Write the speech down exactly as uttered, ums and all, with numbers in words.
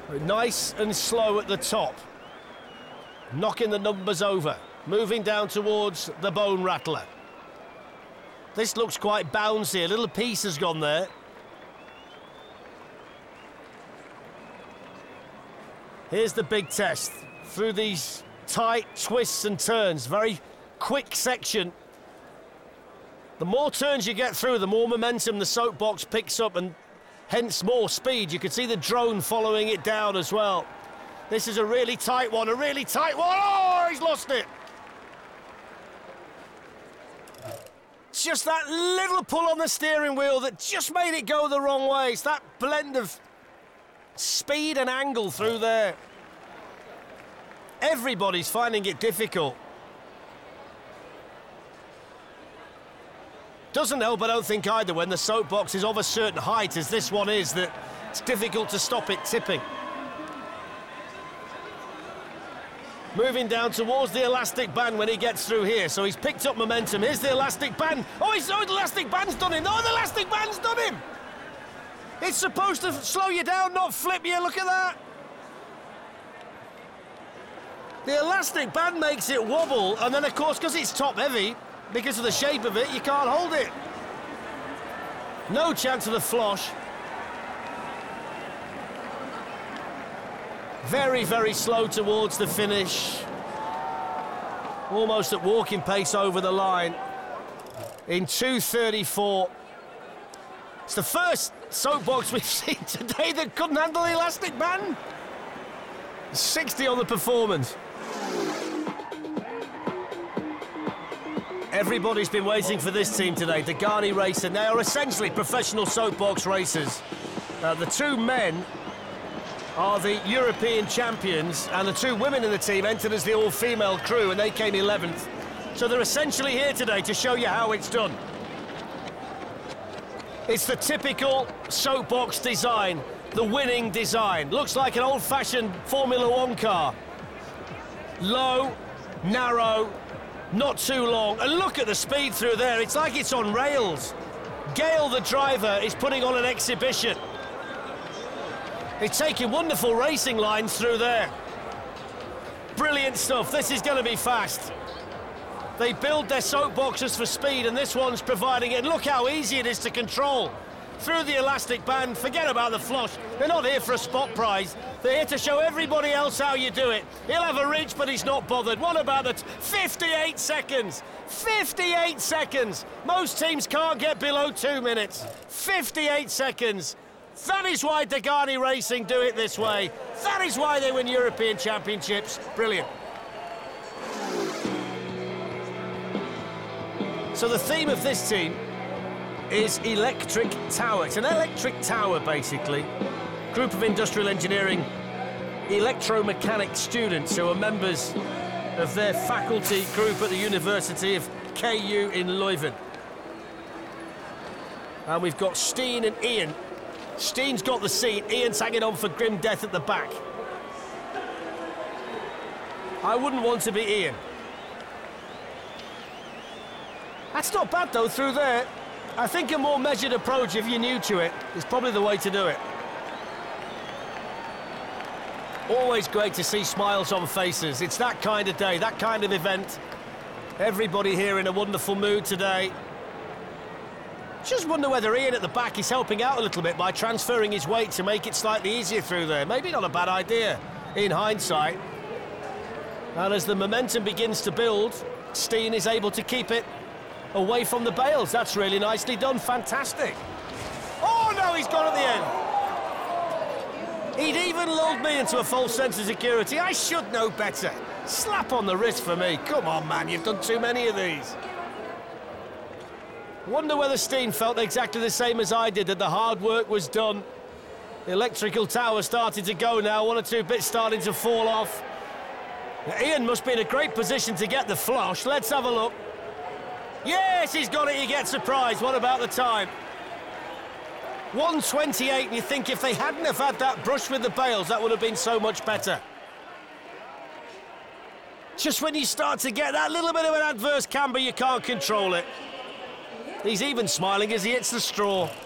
Nice and slow at the top. Knocking the numbers over. Moving down towards the Bone Rattler. This looks quite bouncy. A little piece has gone there. Here's the big test. Through these tight twists and turns. Very quick section. The more turns you get through, the more momentum the soapbox picks up, and hence more speed. You can see the drone following it down as well. This is a really tight one, a really tight one. Oh, he's lost it. It's just that little pull on the steering wheel that just made it go the wrong way. It's that blend of speed and angle through there. Everybody's finding it difficult. Doesn't help, I don't think, either, when the soapbox is of a certain height, as this one is, that it's difficult to stop it tipping. Moving down towards the elastic band when he gets through here, so he's picked up momentum. Here's the elastic band. Oh, he's, oh, the elastic band's done him. Oh, the elastic band's done him. It's supposed to slow you down, not flip you. Look at that. The elastic band makes it wobble, and then, of course, because it's top heavy, because of the shape of it, you can't hold it. No chance of the flosh. Very, very slow towards the finish. Almost at walking pace over the line. In two thirty-four. It's the first soapbox we've seen today that couldn't handle the elastic band. sixty on the performance. Everybody's been waiting for this team today, Degani Racing. They are essentially professional soapbox racers. Uh, the two men are the European champions, and the two women in the team entered as the all-female crew, and they came eleventh. So they're essentially here today to show you how it's done. It's the typical soapbox design, the winning design. Looks like an old-fashioned Formula One car. Low, narrow, not too long. And look at the speed through there. It's like it's on rails. Gale, the driver, is putting on an exhibition. He's taking wonderful racing lines through there. Brilliant stuff. This is going to be fast. They build their soapboxes for speed, and this one's providing it. Look how easy it is to control. Through the elastic band, forget about the flosh. They're not here for a spot prize. They're here to show everybody else how you do it. He'll have a ridge, but he's not bothered. What about the fifty-eight seconds? fifty-eight seconds. Most teams can't get below two minutes. fifty-eight seconds. That is why Degani Racing do it this way. That is why they win European Championships. Brilliant. So the theme of this team is Electric Tower. It's an electric tower, basically. Group of industrial engineering, electromechanic students who are members of their faculty group at the University of K U in Leuven. And we've got Steen and Ian. Steen's got the seat, Ian's hanging on for grim death at the back. I wouldn't want to be Ian. That's not bad, though, through there. I think a more measured approach, if you're new to it, is probably the way to do it. Always great to see smiles on faces. It's that kind of day, that kind of event. Everybody here in a wonderful mood today. Just wonder whether Ian at the back is helping out a little bit by transferring his weight to make it slightly easier through there. Maybe not a bad idea, in hindsight. And as the momentum begins to build, Steen is able to keep it away from the bales. That's really nicely done. Fantastic. Oh, no, he's gone at the end. He'd even lulled me into a false sense of security. I should know better. Slap on the wrist for me. Come on, man, you've done too many of these. Wonder whether Steen felt exactly the same as I did, that the hard work was done. The electrical tower started to go now. One or two bits starting to fall off. Now, Ian must be in a great position to get the flush. Let's have a look. Yes, he's got it. He gets a prize. What about the time? one twenty-eight, and you think if they hadn't have had that brush with the bales, that would have been so much better. Just when you start to get that little bit of an adverse camber, you can't control it. He's even smiling as he hits the straw.